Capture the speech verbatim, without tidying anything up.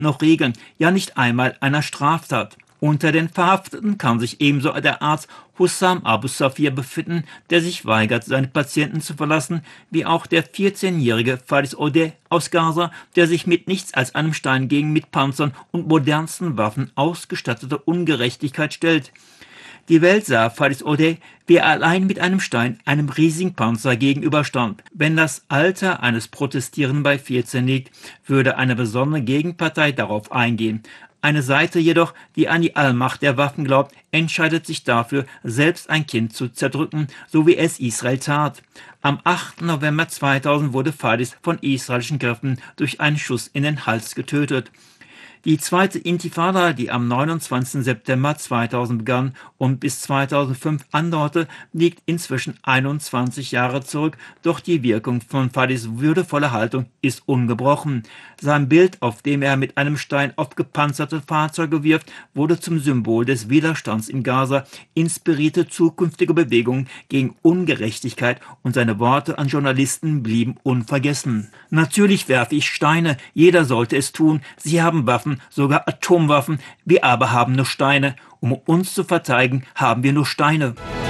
noch Regeln, ja nicht einmal einer Straftat. Unter den Verhafteten kann sich ebenso der Arzt Hussam Abu Safir befinden, der sich weigert, seine Patienten zu verlassen, wie auch der vierzehnjährige Faris Odeh aus Gaza, der sich mit nichts als einem Stein gegen mit Panzern und modernsten Waffen ausgestattete Ungerechtigkeit stellt. Die Welt sah Faris Odeh, wie er allein mit einem Stein einem riesigen Panzer gegenüberstand. Wenn das Alter eines Protestierenden bei vierzehn liegt, würde eine besondere Gegenpartei darauf eingehen. Eine Seite jedoch, die an die Allmacht der Waffen glaubt, entscheidet sich dafür, selbst ein Kind zu zerdrücken, so wie es Israel tat. Am achten November zweitausend wurde Faris von israelischen Kräften durch einen Schuss in den Hals getötet. Die zweite Intifada, die am neunundzwanzigsten September zweitausend begann und bis zweitausendfünf andauerte, liegt inzwischen einundzwanzig Jahre zurück, doch die Wirkung von Faris würdevoller Haltung ist ungebrochen. Sein Bild, auf dem er mit einem Stein auf gepanzerte Fahrzeuge wirft, wurde zum Symbol des Widerstands in Gaza, inspirierte zukünftige Bewegungen gegen Ungerechtigkeit und seine Worte an Journalisten blieben unvergessen. Natürlich werfe ich Steine, jeder sollte es tun, sie haben Waffen, sogar Atomwaffen, wir aber haben nur Steine. Um uns zu verteidigen, haben wir nur Steine.